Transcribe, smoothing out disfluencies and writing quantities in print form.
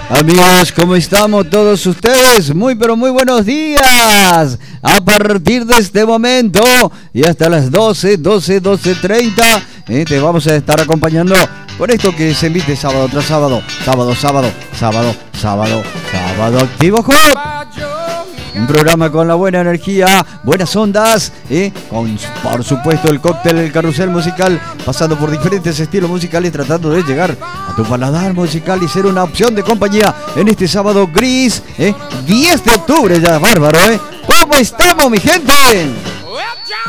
Amigos, ¿cómo estamos todos ustedes? Muy pero muy buenos días. A partir de este momento y hasta las 12:30 te vamos a estar acompañando con esto que se emite sábado tras sábado. Sábado Activo Hot. Un programa con la buena energía, buenas ondas, con por supuesto el cóctel, el carrusel musical, pasando por diferentes estilos musicales, tratando de llegar a tu paladar musical y ser una opción de compañía en este sábado gris, 10 de octubre ya, bárbaro, ¿Cómo estamos, mi gente?